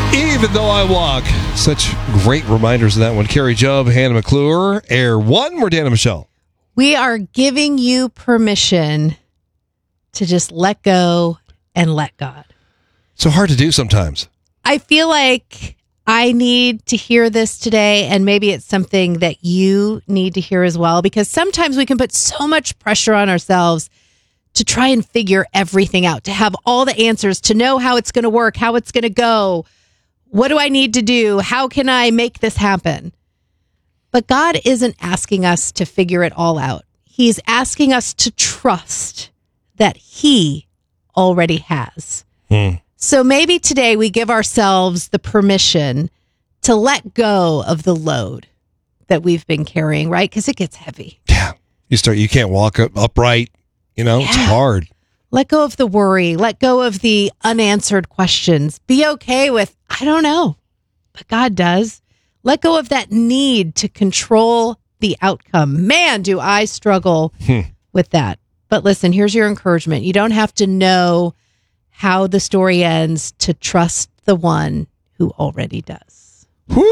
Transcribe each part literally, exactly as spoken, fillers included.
Even Though I Walk. Such great reminders in that one. Carrie Job, Hannah McClure, Air One. We're Dan and Michelle. We are giving you permission to just let go and let God. So hard to do sometimes. I feel like I need to hear this today, and maybe it's something that you need to hear as well, because sometimes we can put so much pressure on ourselves to try and figure everything out, to have all the answers, to know how it's going to work, how it's going to go. What do I need to do? How can I make this happen? But God isn't asking us to figure it all out. He's asking us to trust that He already has. Hmm. So maybe today we give ourselves the permission to let go of the load that we've been carrying, right? Because it gets heavy. Yeah. You start, you can't walk up, upright. You know, Yeah. it's hard. Let go of the worry. Let go of the unanswered questions. Be okay with, I don't know, but God does. Let go of that need to control the outcome. Man, do I struggle Hmm. with that. But listen, here's your encouragement. You don't have to know how the story ends to trust the one who already does.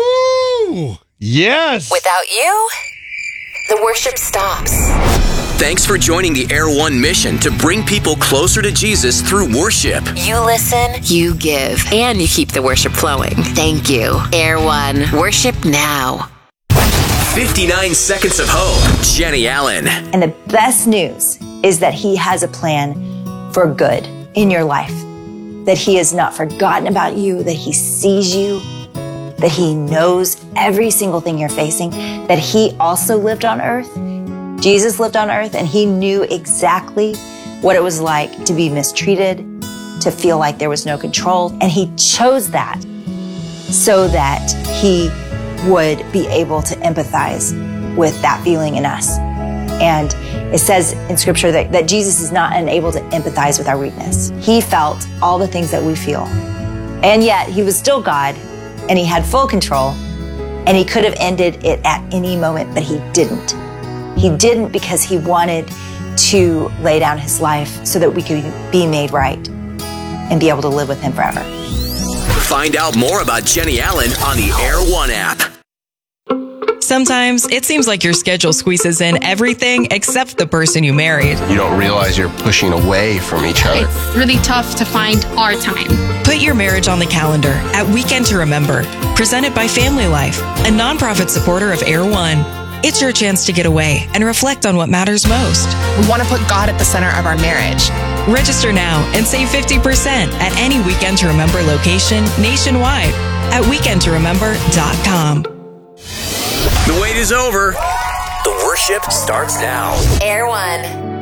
Woo! Yes! Without you, the worship stops. Thanks for joining the Air One mission to bring people closer to Jesus through worship. You listen, you give, and you keep the worship flowing. Thank you. Air One, worship now. fifty-nine Seconds of Hope, Jenny Allen. And the best news is that He has a plan for good in your life. That He has not forgotten about you, that He sees you, that He knows every single thing you're facing, that He also lived on earth. Jesus lived on earth, and He knew exactly what it was like to be mistreated, to feel like there was no control. And He chose that so that He would be able to empathize with that feeling in us. And it says in Scripture that, that Jesus is not unable to empathize with our weakness. He felt all the things that we feel. And yet He was still God, and He had full control, and He could have ended it at any moment, but He didn't. He didn't because He wanted to lay down His life so that we could be made right and be able to live with Him forever. Find out more about Jenny Allen on the Air One app. Sometimes it seems like your schedule squeezes in everything except the person you married. You don't realize you're pushing away from each other. It's really tough to find our time. Put your marriage on the calendar at Weekend to Remember, presented by Family Life, a nonprofit supporter of Air One. It's your chance to get away and reflect on what matters most. We want to put God at the center of our marriage. Register now and save fifty percent at any Weekend to Remember location nationwide at weekend to remember dot com. The wait is over. The worship starts now. Air One.